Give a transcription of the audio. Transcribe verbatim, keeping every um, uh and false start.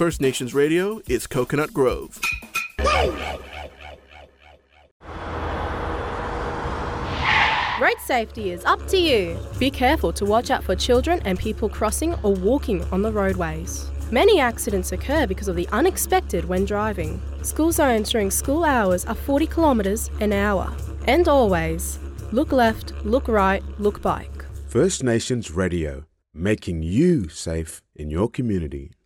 First Nations Radio is Coconut Grove. Road safety is up to you. Be careful to watch out for children and people crossing or walking on the roadways. Many accidents occur because of the unexpected when driving. School zones during school hours are forty kilometres an hour. And always, look left, look right, look bike. First Nations Radio, making you safe in your community.